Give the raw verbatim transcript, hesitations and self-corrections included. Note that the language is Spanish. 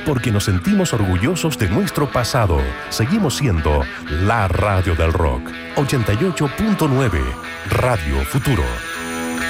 porque nos sentimos orgullosos de nuestro pasado. Seguimos siendo la radio del rock. ochenta y ocho punto nueve, Radio Futuro.